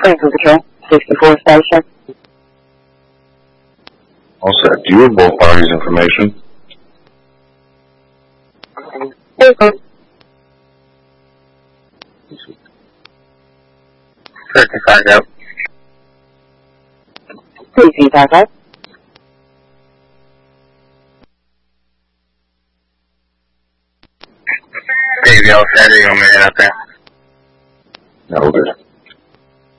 Franklin Patrol, 64 station. All set. Do you have both parties' information? Vehicle. 55 out. Please be back up. Dave, y'all Saturday, I'm heading out there. No, good.